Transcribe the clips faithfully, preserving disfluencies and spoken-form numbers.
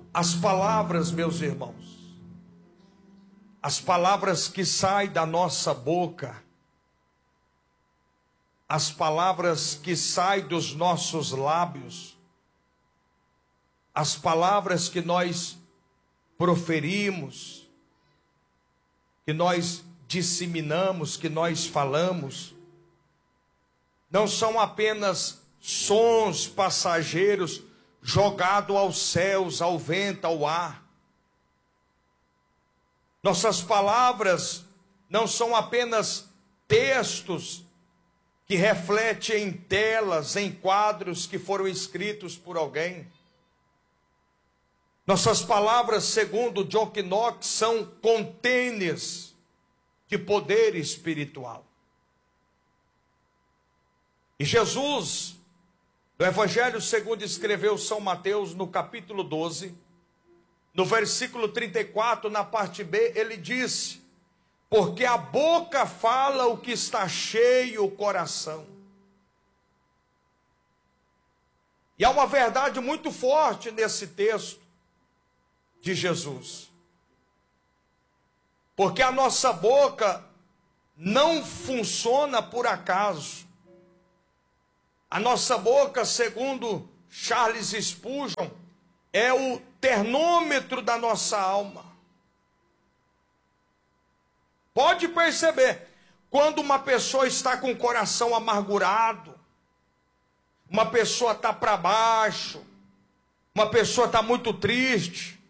As palavras, meus irmãos, as palavras que saem da nossa boca, as palavras que saem dos nossos lábios, as palavras que nós proferimos, que nós disseminamos, que nós falamos, não são apenas sons passageiros jogados aos céus, ao vento, ao ar. Nossas palavras não são apenas textos que refletem em telas, em quadros que foram escritos por alguém. Nossas palavras, segundo John Knox, são contêineres de poder espiritual. E Jesus, no Evangelho segundo escreveu São Mateus, no capítulo doze, no versículo trinta e quatro, na parte B, ele disse: porque a boca fala o que está cheio o coração. E há uma verdade muito forte nesse texto de Jesus. Porque a nossa boca não funciona por acaso. A nossa boca, segundo Charles Spurgeon, é o termômetro da nossa alma. Pode perceber, quando uma pessoa está com o coração amargurado, uma pessoa está para baixo, uma pessoa está muito triste,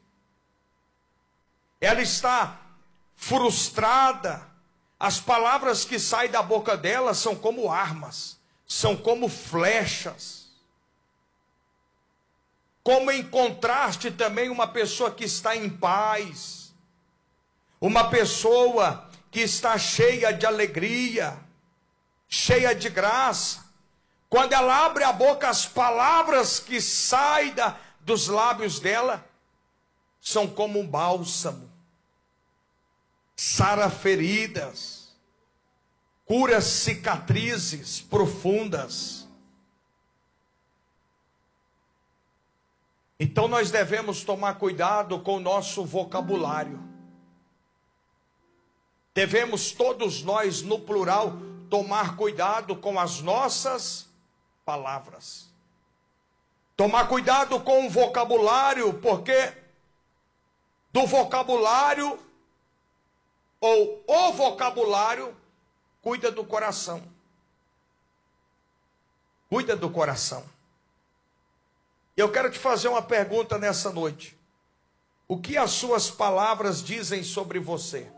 ela está frustrada, as palavras que saem da boca dela são como armas, são como flechas. Como em contraste também uma pessoa que está em paz, uma pessoa que está cheia de alegria, cheia de graça, quando ela abre a boca, as palavras que saem da, dos lábios dela são como um bálsamo, sara feridas, cura cicatrizes profundas. Então nós devemos tomar cuidado com o nosso vocabulário. Devemos todos nós, no plural, tomar cuidado com as nossas palavras. Tomar cuidado com o vocabulário, porque do vocabulário, ou o vocabulário, cuida do coração. Cuida do coração. Eu quero te fazer uma pergunta nessa noite. O que as suas palavras dizem sobre você?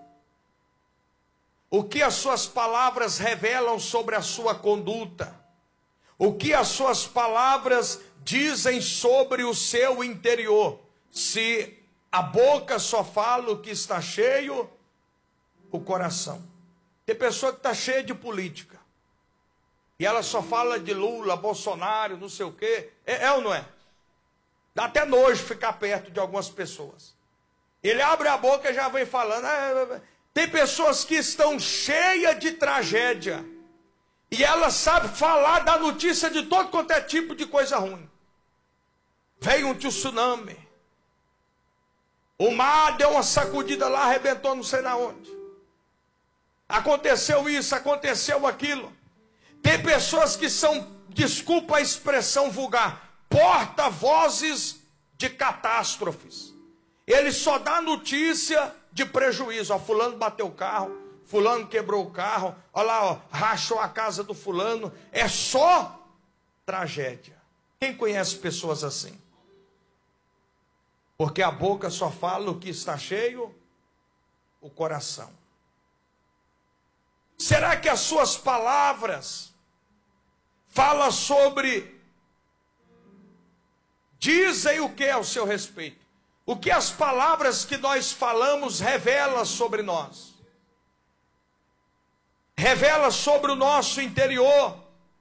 O que as suas palavras revelam sobre a sua conduta? O que as suas palavras dizem sobre o seu interior? Se a boca só fala o que está cheio, o coração. Tem pessoa que está cheia de política, e ela só fala de Lula, Bolsonaro, não sei o quê. É, é ou não é? Dá até nojo ficar perto de algumas pessoas. Ele abre a boca e já vem falando. Ah, tem pessoas que estão cheias de tragédia, e ela sabe falar da notícia de todo quanto é tipo de coisa ruim. Veio um tsunami, o mar deu uma sacudida lá, arrebentou não sei na onde. Aconteceu isso, aconteceu aquilo. Tem pessoas que são, desculpa a expressão vulgar, porta-vozes de catástrofes. Ele só dá notícia de prejuízo. Ó, fulano bateu o carro, fulano quebrou o carro, olha lá, ó, rachou a casa do fulano. É só tragédia. Quem conhece pessoas assim? Porque a boca só fala o que está cheio, o coração. Será que as suas palavras falam sobre, dizem o que ao seu respeito? O que as palavras que nós falamos revelam sobre nós? Revela sobre o nosso interior.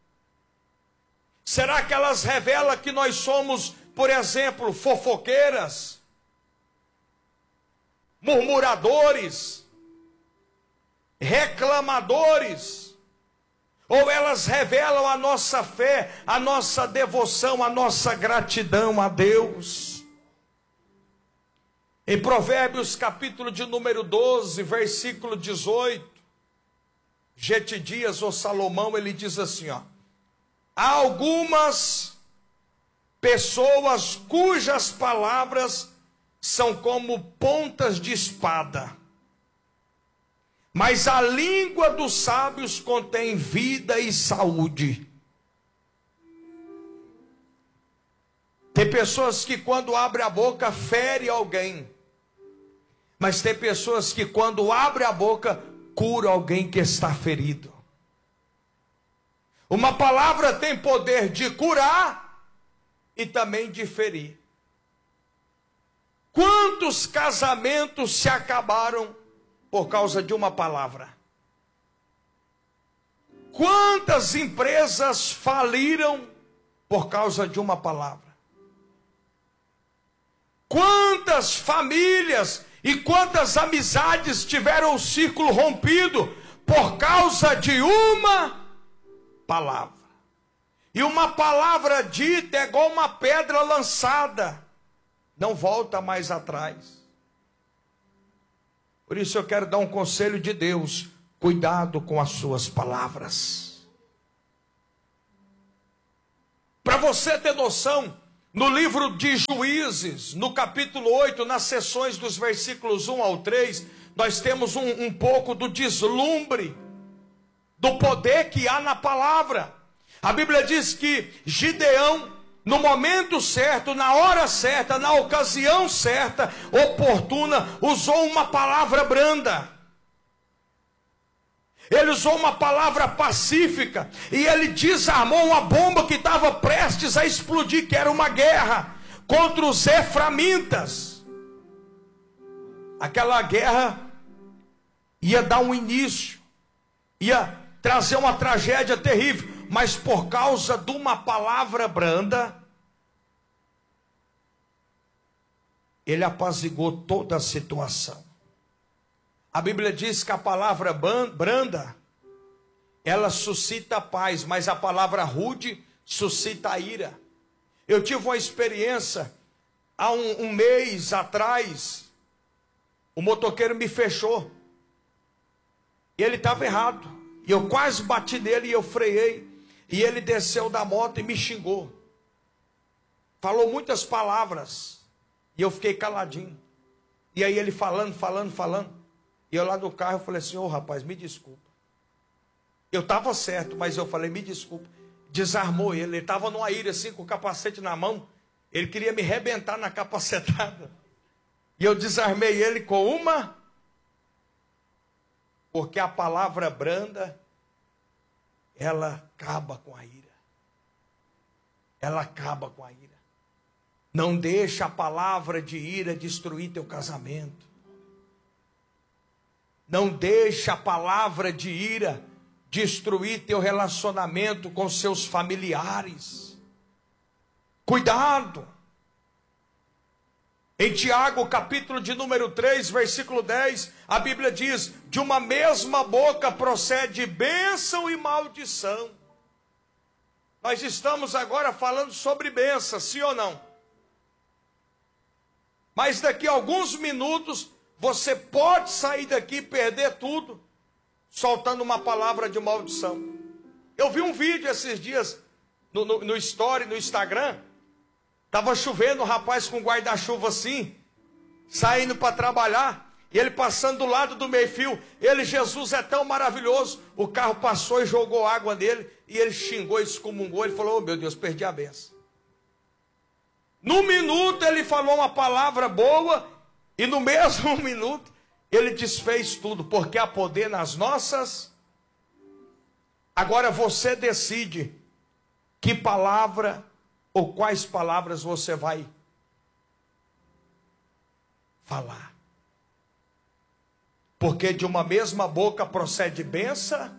Será que elas revelam que nós somos, por exemplo, fofoqueiras, murmuradores, reclamadores? Ou elas revelam a nossa fé, a nossa devoção, a nossa gratidão a Deus? Em Provérbios, capítulo de número doze, versículo dezoito, Getidias ou Salomão, ele diz assim, ó: há algumas pessoas cujas palavras são como pontas de espada, mas a língua dos sábios contém vida e saúde. Tem pessoas que quando abre a boca fere alguém, mas tem pessoas que quando abre a boca cura alguém que está ferido. Uma palavra tem poder de curar e também de ferir. Quantos casamentos se acabaram por causa de uma palavra? Quantas empresas faliram por causa de uma palavra? Quantas famílias e quantas amizades tiveram o círculo rompido por causa de uma palavra? E uma palavra dita é igual uma pedra lançada, não volta mais atrás. Por isso eu quero dar um conselho de Deus: cuidado com as suas palavras. Para você ter noção, no livro de Juízes, no capítulo oito, nas seções dos versículos um ao três, nós temos um, um pouco do deslumbre do poder que há na palavra. A Bíblia diz que Gideão, no momento certo, na hora certa, na ocasião certa, oportuna, usou uma palavra branda. Ele usou uma palavra pacífica e ele desarmou uma bomba que estava prestes a explodir, que era uma guerra contra os eframitas. Aquela guerra ia dar um início, ia trazer uma tragédia terrível, mas por causa de uma palavra branda, ele apaziguou toda a situação. A Bíblia diz que a palavra branda, ela suscita paz, mas a palavra rude suscita ira. Eu tive uma experiência, há um, um mês atrás, o motoqueiro me fechou, e ele estava errado, e eu quase bati nele e eu freiei, e ele desceu da moto e me xingou, falou muitas palavras, e eu fiquei caladinho, e aí ele falando, falando, falando, e eu lá no carro, eu falei assim: ô rapaz, me desculpa. Eu estava certo, mas eu falei, me desculpa. Desarmou ele, ele estava numa ira assim, com o capacete na mão. Ele queria me arrebentar na capacetada. E eu desarmei ele com uma. Porque a palavra branda, ela acaba com a ira. Ela acaba com a ira. Não deixa a palavra de ira destruir teu casamento. Não deixa a palavra de ira destruir teu relacionamento com seus familiares. Cuidado. Em Tiago, capítulo de número três, versículo dez, a Bíblia diz: de uma mesma boca procede bênção e maldição. Nós estamos agora falando sobre bênção, sim ou não? Mas daqui a alguns minutos, você pode sair daqui e perder tudo, soltando uma palavra de maldição. Eu vi um vídeo esses dias, no, no, no story, no Instagram. Estava chovendo, um rapaz com guarda-chuva assim, saindo para trabalhar, e ele passando do lado do meio-fio. Ele, Jesus é tão maravilhoso. O carro passou e jogou água nele, e ele xingou, excomungou. Ele falou: oh meu Deus, perdi a benção. No minuto ele falou uma palavra boa, e no mesmo minuto ele desfez tudo, porque há poder nas nossas. Agora você decide que palavra ou quais palavras você vai falar. Porque de uma mesma boca procede bênção.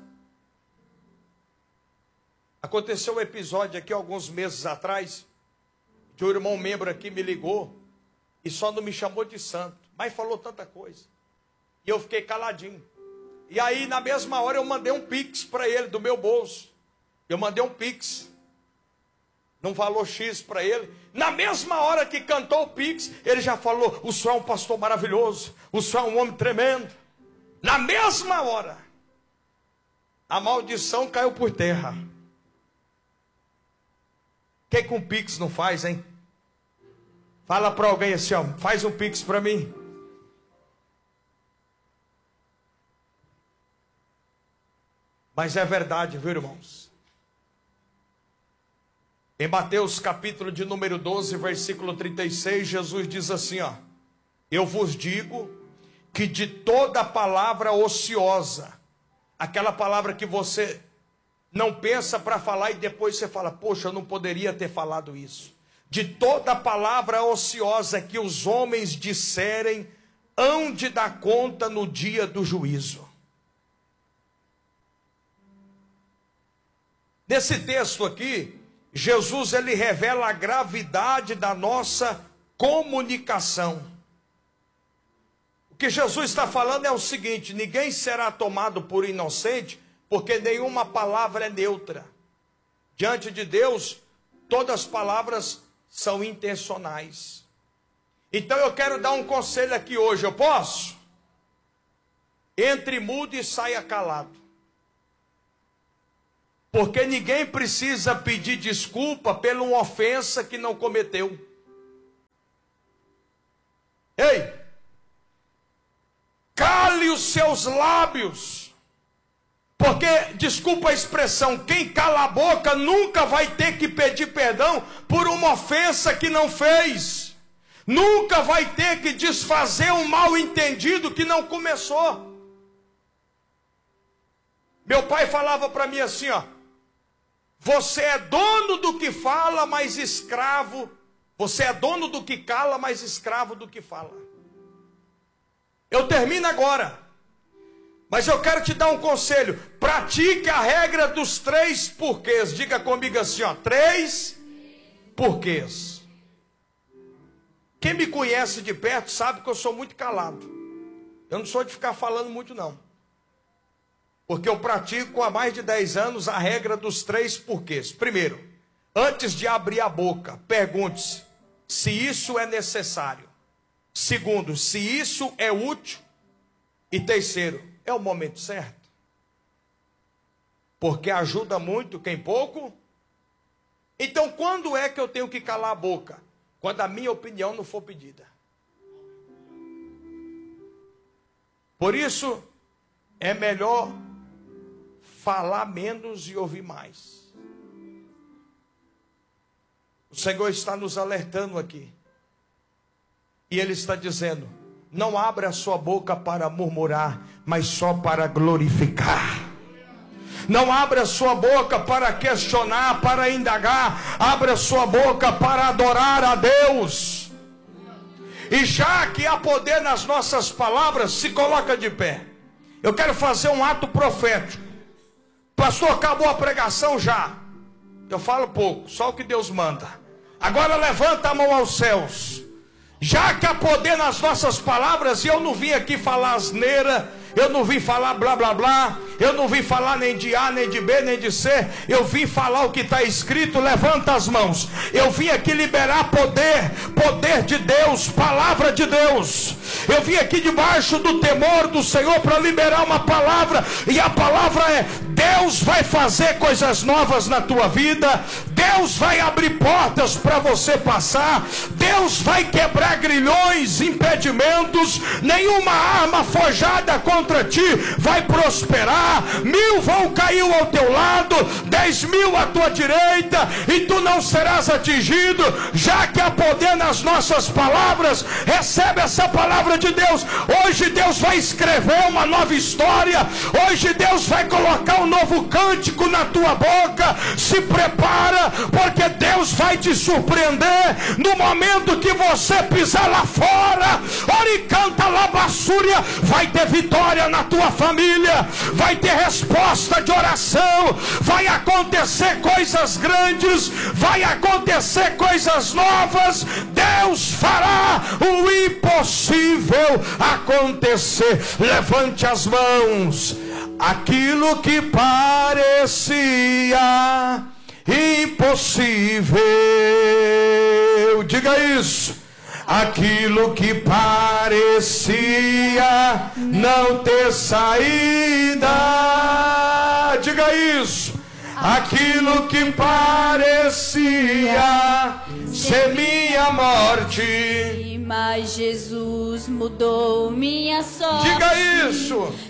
Aconteceu um episódio aqui alguns meses atrás, que o irmão membro aqui me ligou e só não me chamou de santo, mas falou tanta coisa. E eu fiquei caladinho. E aí, na mesma hora, eu mandei um pix para ele, do meu bolso. Eu mandei um pix. num valor X para ele. Na mesma hora que cantou o Pix, ele já falou: o senhor é um pastor maravilhoso, o senhor é um homem tremendo. Na mesma hora, a maldição caiu por terra. O que com o Pix não faz, hein? Fala para alguém assim, ó, faz um Pix para mim. Mas é verdade, viu, irmãos? Em Mateus capítulo de número doze, versículo trinta e seis, Jesus diz assim, ó: eu vos digo que de toda palavra ociosa, aquela palavra que você não pensa para falar e depois você fala: poxa, eu não poderia ter falado isso. De toda palavra ociosa que os homens disserem, hão de dar conta no dia do juízo. Nesse texto aqui, Jesus ele revela a gravidade da nossa comunicação. O que Jesus está falando é o seguinte: ninguém será tomado por inocente, porque nenhuma palavra é neutra. Diante de Deus, todas as palavras são intencionais. Então eu quero dar um conselho aqui hoje, eu posso? Entre mudo e saia calado. Porque ninguém precisa pedir desculpa pela uma ofensa que não cometeu. Ei! Cale os seus lábios. Porque, desculpa a expressão, quem cala a boca nunca vai ter que pedir perdão por uma ofensa que não fez. Nunca vai ter que desfazer um mal entendido que não começou. Meu pai falava para mim assim, ó: você é dono do que fala, mas escravo. Você é dono do que cala, mas escravo do que fala. Eu termino agora. Mas eu quero te dar um conselho. Pratique a regra dos três porquês. Diga comigo assim, ó: três porquês. Quem me conhece de perto sabe que eu sou muito calado. Eu não sou de ficar falando muito, não. Porque eu pratico há mais de dez anos a regra dos três porquês. Primeiro, antes de abrir a boca, pergunte-se se isso é necessário. Segundo, se isso é útil. E terceiro, é o momento certo. Porque ajuda muito quem pouco. Então, quando é que eu tenho que calar a boca? Quando a minha opinião não for pedida. Por isso, é melhor falar menos e ouvir mais. O Senhor está nos alertando aqui. E Ele está dizendo: não abra a sua boca para murmurar, mas só para glorificar. Não abra a sua boca para questionar, para indagar. Abra a sua boca para adorar a Deus. E já que há poder nas nossas palavras, se coloca de pé. Eu quero fazer um ato profético. Pastor, acabou a pregação já. Eu falo pouco, só o que Deus manda. Agora levanta a mão aos céus. Já que há poder nas nossas palavras, e eu não vim aqui falar asneira, eu não vim falar blá blá blá, eu não vim falar nem de A, nem de B, nem de C, eu vim falar o que está escrito. Levanta as mãos. Eu vim aqui liberar poder, poder de Deus, palavra de Deus. Eu vim aqui debaixo do temor do Senhor para liberar uma palavra, e a palavra é: Deus vai fazer coisas novas na tua vida, Deus vai abrir portas para você passar, Deus vai quebrar grilhões, impedimentos, nenhuma arma forjada contra ti vai prosperar, mil vão cair ao teu lado, dez mil à tua direita, e tu não serás atingido. Já que há poder nas nossas palavras, recebe essa palavra de Deus. Hoje Deus vai escrever uma nova história, hoje Deus vai colocar um novo cântico na tua boca. Se prepara, porque Deus vai te surpreender no momento que você pisar lá fora. Oricanta labassúria, vai ter vitória na tua família, vai ter resposta de oração, vai acontecer coisas grandes, vai acontecer coisas novas. Deus fará o impossível acontecer. Levante as mãos. Aquilo que parecia impossível. Diga isso. Aquilo que parecia não ter saída. Diga isso. Aquilo que parecia ser minha morte, mas Jesus mudou minha sorte. diga isso.